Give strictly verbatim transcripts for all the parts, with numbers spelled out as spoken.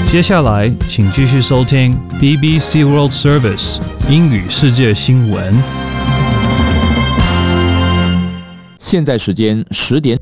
接下来，请继续收听 B B C World Service 英语世界新闻。 现在时间十点。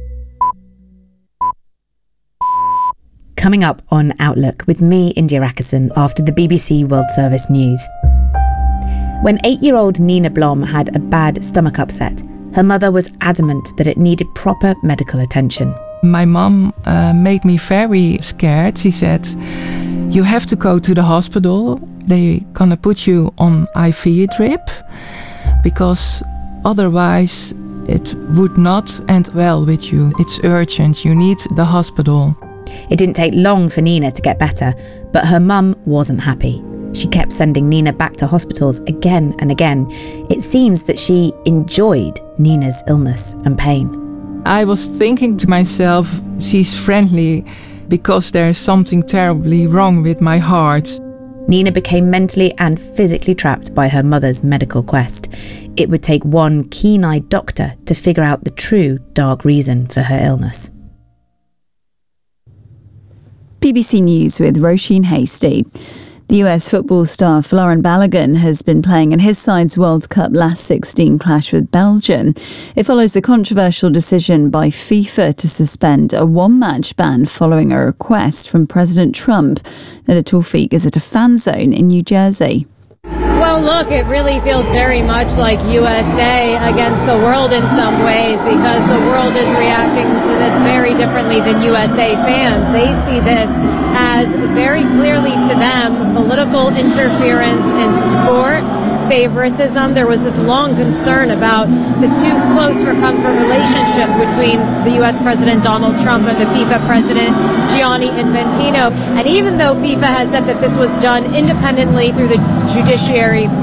Coming up on Outlook with me, India Rakison, after the B B C World Service news. When eight-year-old Nina Blom had a bad stomach upset, her mother was adamant that it needed proper medical attention. My mom uh, made me very scared. She said, you have to go to the hospital. They're gonna put you on I V drip because otherwise it would not end well with you. It's urgent. You need the hospital. It didn't take long for Nina to get better, but her mum wasn't happy. She kept sending Nina back to hospitals again and again. It seems that she enjoyed Nina's illness and pain. I was thinking to myself, she's friendly because there's something terribly wrong with my heart. Nina became mentally and physically trapped by her mother's medical quest. It would take one keen-eyed doctor to figure out the true dark reason for her illness. B B C News with Roisin Hasty. The U S football star Florin Balogun has been playing in his side's World Cup last sixteen clash with Belgium. It follows the controversial decision by FIFA to suspend a one-match ban following a request from President Trump. Neda Tawfiq is at a fan zone in New Jersey. Well, look, it really feels very much like U S A against the world in some ways because the world is reacting to this very differently than U S A fans. They see this as very clearly to them political interference in sport, favoritism. There was this long concern about the too close for comfort relationship between the U S President Donald Trump and the FIFA President Gianni Infantino. And even though FIFA has said that this was done independently through the judiciary,